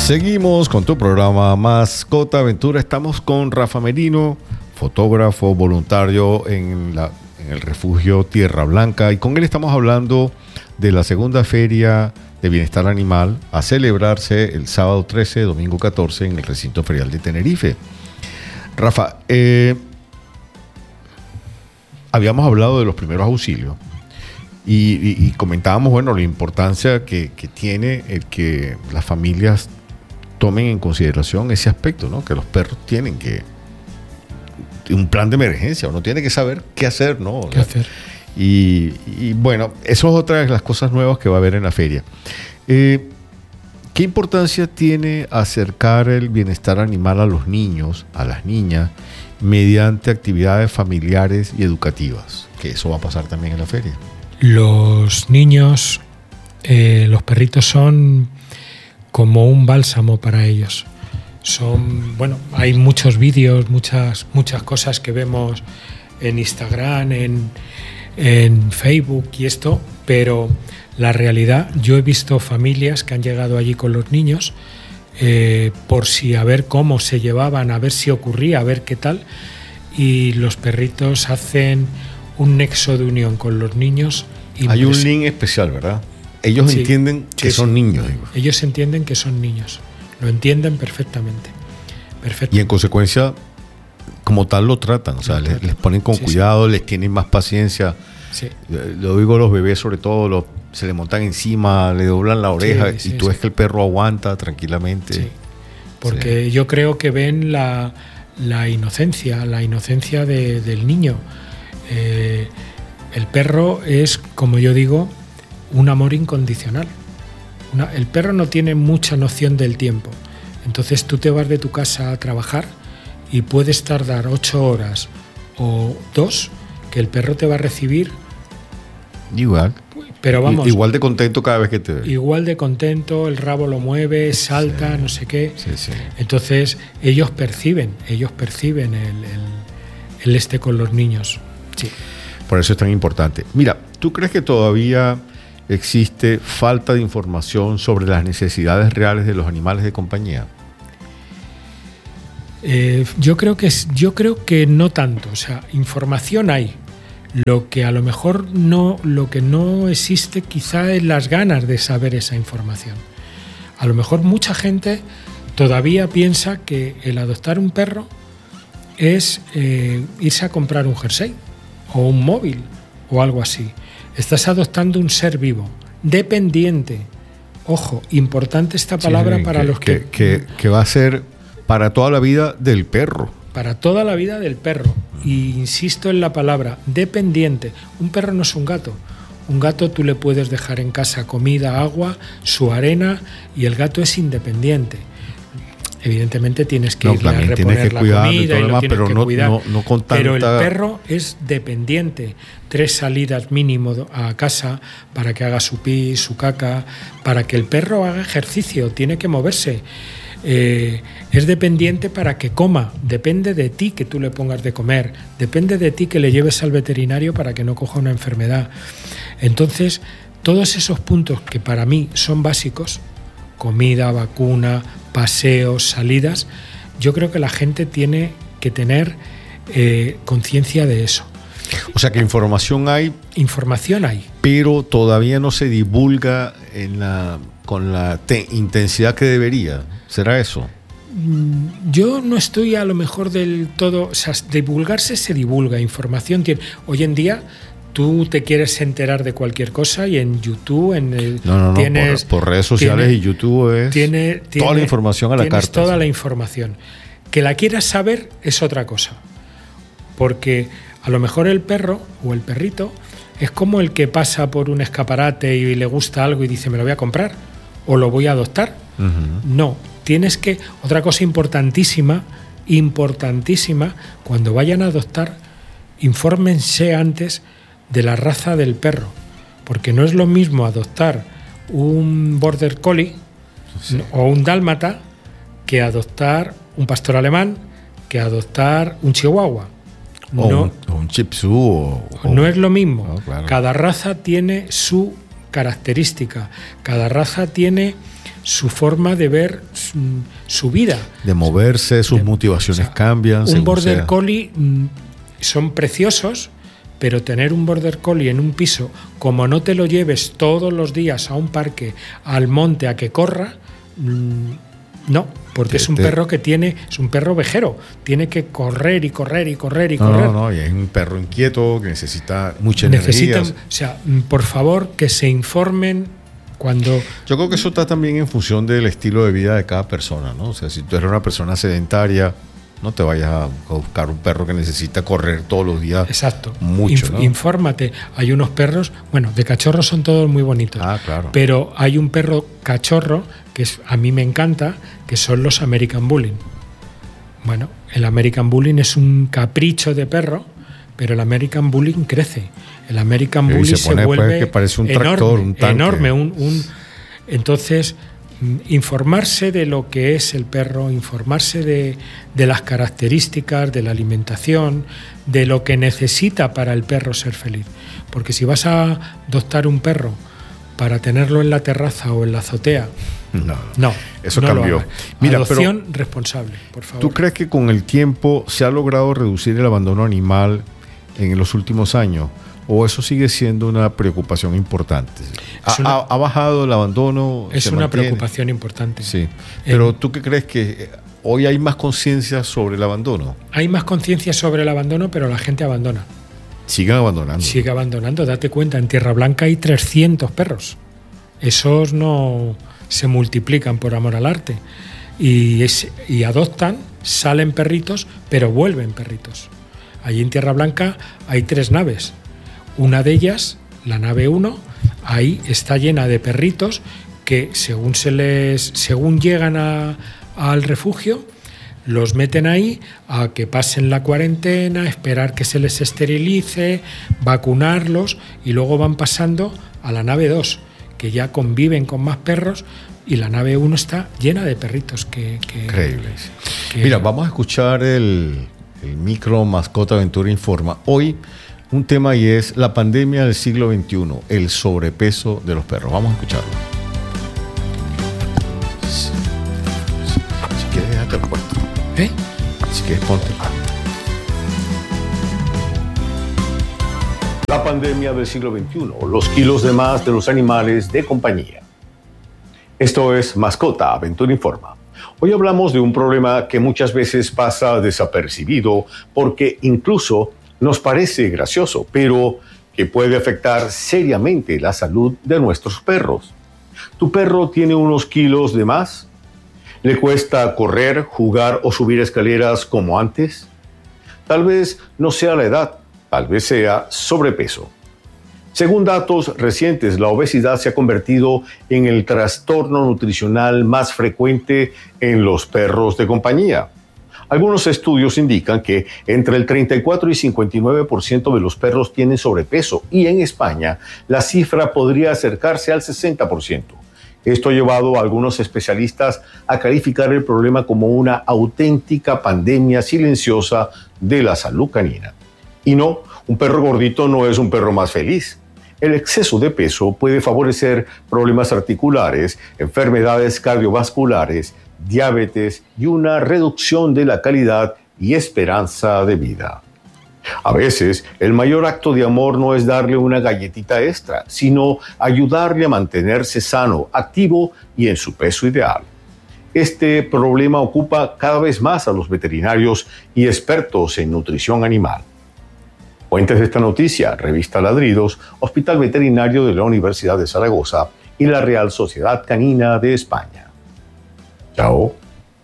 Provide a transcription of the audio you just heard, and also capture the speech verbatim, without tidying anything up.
Seguimos con tu programa Mascota Aventura. Estamos con Rafa Merino, fotógrafo voluntario en, la, en el refugio Tierra Blanca, y con él estamos hablando de la segunda feria de bienestar animal a celebrarse el sábado trece, domingo catorce en el recinto ferial de Tenerife. Rafa, eh, habíamos hablado de los primeros auxilios y, y, y comentábamos, bueno, la importancia que, que tiene el que las familias tomen en consideración ese aspecto, ¿no? Que los perros tienen que un plan de emergencia, uno tiene que saber qué hacer, ¿no? ¿Qué hacer? Y, y bueno, eso es otra de las cosas nuevas que va a haber en la feria. Eh, ¿Qué importancia tiene acercar el bienestar animal a los niños, a las niñas, mediante actividades familiares y educativas? Que eso va a pasar también en la feria. Los niños, eh, los perritos son como un bálsamo para ellos. Son, bueno, hay muchos vídeos, muchas, muchas cosas que vemos en Instagram, en, en Facebook y esto, pero la realidad, yo he visto familias que han llegado allí con los niños eh, por si a ver cómo se llevaban, a ver si ocurría, a ver qué tal, y los perritos hacen un nexo de unión con los niños. Hay un link especial, ¿verdad? Ellos sí, entienden que sí, son sí. niños. Digo. Ellos entienden que son niños. Lo entienden perfectamente. perfectamente. Y en consecuencia, como tal lo tratan. O sea, lo les, tratan. les ponen con sí, cuidado, sí. les tienen más paciencia. Sí. Lo digo a los bebés, sobre todo, los, se le montan encima, le doblan la oreja sí, sí, y tú sí. ves que el perro aguanta tranquilamente. Sí. Porque sí. yo creo que ven la, la inocencia, la inocencia de, del niño. Eh, el perro es, como yo digo, un amor incondicional. Una, el perro no tiene mucha noción del tiempo. Entonces tú te vas de tu casa a trabajar y puedes tardar ocho horas o dos, que el perro te va a recibir igual. Pero vamos, igual de contento cada vez que te ve. Igual de contento, el rabo lo mueve, salta, sí, no sé qué. Sí, sí. Entonces ellos perciben, ellos perciben el, el, el este con los niños. Sí. Por eso es tan importante. Mira, ¿tú crees que todavía existe falta de información sobre las necesidades reales de los animales de compañía? Eh, yo creo que yo creo que no tanto. O sea, información hay. Lo que a lo mejor no, lo que no existe quizá es las ganas de saber esa información. A lo mejor mucha gente todavía piensa que el adoptar un perro es eh, irse a comprar un jersey o un móvil o algo así. Estás adoptando un ser vivo, dependiente. Ojo, importante esta palabra sí, para que, los que, que, que... Que va a ser para toda la vida del perro. Para toda la vida del perro. Y insisto en la palabra, dependiente. Un perro no es un gato. Un gato tú le puedes dejar en casa comida, agua, su arena, y el gato es independiente. Evidentemente tienes que no, irle a reponer la comida y, y lo tienes pero que no, cuidar. No, no con tanta... Pero el perro es dependiente. Tres salidas mínimo a casa para que haga su pis, su caca, para que el perro haga ejercicio, tiene que moverse. Eh, es dependiente para que coma, depende de ti que tú le pongas de comer, depende de ti que le lleves al veterinario para que no coja una enfermedad. Entonces, todos esos puntos que para mí son básicos, comida, vacuna, paseos, salidas, yo creo que la gente tiene que tener eh, conciencia de eso. O sea que información hay. Información hay. Pero todavía no se divulga en la, con la te, intensidad que debería. ¿Será eso? Yo no estoy a lo mejor del todo... O sea, divulgarse se divulga, información tiene... Hoy en día tú te quieres enterar de cualquier cosa y en YouTube... En el, no, no, no, tienes, por, por redes sociales tiene, y YouTube es tiene, toda tiene, la información a la tienes carta. toda ¿sí? la información. Que la quieras saber es otra cosa. Porque a lo mejor el perro o el perrito es como el que pasa por un escaparate y le gusta algo y dice me lo voy a comprar o lo voy a adoptar. Uh-huh. No, tienes que... Otra cosa importantísima, importantísima, cuando vayan a adoptar, infórmense antes de la raza del perro, porque no es lo mismo adoptar un border collie sí. o un dálmata que adoptar un pastor alemán, que adoptar un chihuahua. O, no, un, o un Shih Tzu. O, o, no es lo mismo. No, claro. Cada raza tiene su característica, cada raza tiene su forma de ver mm, su vida. De moverse, sus de, motivaciones o sea, cambian. Un border sea. collie mm, son preciosos, pero tener un border collie en un piso, como no te lo lleves todos los días a un parque, al monte, a que corra, mmm, no, porque te, es un te... perro que tiene, es un perro vejero, tiene que correr y correr y correr y no, correr. No, no, y es un perro inquieto que necesita mucha Necesitan, energía. O sea, por favor, que se informen cuando... Yo creo que eso está también en función del estilo de vida de cada persona, ¿no? O sea, si tú eres una persona sedentaria, no te vayas a buscar un perro que necesita correr todos los días. Exacto. Mucho, Inf- ¿no? Infórmate. Hay unos perros, bueno, de cachorros son todos muy bonitos. Ah, claro. Pero hay un perro cachorro que es, a mí me encanta, que son los American Bully. Bueno, el American Bully es un capricho de perro, pero el American Bully crece. El American y Bully se, se pone, vuelve pues, que parece un enorme, tractor, un tanque. enorme, un, un, entonces informarse de lo que es el perro, informarse de, de las características, de la alimentación, de lo que necesita para el perro ser feliz. Porque si vas a adoptar un perro para tenerlo en la terraza o en la azotea, no, no eso no cambió. Mira, adopción pero, responsable, por favor. ¿Tú crees que con el tiempo se ha logrado reducir el abandono animal en los últimos años? ¿O eso sigue siendo una preocupación importante? ¿Ha, una, ha, ha bajado el abandono? Es una mantiene? preocupación importante. Sí. Pero eh, ¿tú qué crees que hoy hay más conciencia sobre el abandono? Hay más conciencia sobre el abandono, pero la gente abandona. Siguen abandonando. Sigue abandonando. Date cuenta, en Tierra Blanca hay trescientos perros. Esos no se multiplican por amor al arte. Y, es, y adoptan, salen perritos, pero vuelven perritos. Allí en Tierra Blanca hay tres naves. Una de ellas, la nave uno, ahí está llena de perritos que según, se les, según llegan a, al refugio, los meten ahí a que pasen la cuarentena, esperar que se les esterilice, vacunarlos y luego van pasando a la nave dos, que ya conviven con más perros y la nave uno está llena de perritos. Que, que, Increíbles. Que, Mira, vamos a escuchar el, el micro Mascota Aventura Informa. Hoy un tema y es la pandemia del siglo veintiuno, el sobrepeso de los perros. Vamos a escucharlo. Si, si, si quieres, déjate el puesto. ¿Eh? Si quieres, ponte. La pandemia del siglo veintiuno, los kilos de más de los animales de compañía. Esto es Mascota Aventura Informa. Hoy hablamos de un problema que muchas veces pasa desapercibido porque incluso nos parece gracioso, pero que puede afectar seriamente la salud de nuestros perros. ¿Tu perro tiene unos kilos de más? ¿Le cuesta correr, jugar o subir escaleras como antes? Tal vez no sea la edad, tal vez sea sobrepeso. Según datos recientes, la obesidad se ha convertido en el trastorno nutricional más frecuente en los perros de compañía. Algunos estudios indican que entre el treinta y cuatro y cincuenta y nueve por ciento de los perros tienen sobrepeso y en España la cifra podría acercarse al sesenta por ciento. Esto ha llevado a algunos especialistas a calificar el problema como una auténtica pandemia silenciosa de la salud canina. Y no, un perro gordito no es un perro más feliz. El exceso de peso puede favorecer problemas articulares, enfermedades cardiovasculares, diabetes y una reducción de la calidad y esperanza de vida. A veces, el mayor acto de amor no es darle una galletita extra, sino ayudarle a mantenerse sano, activo y en su peso ideal. Este problema ocupa cada vez más a los veterinarios y expertos en nutrición animal. Fuentes de esta noticia, Revista Ladridos, Hospital Veterinario de la Universidad de Zaragoza y la Real Sociedad Canina de España. Chao.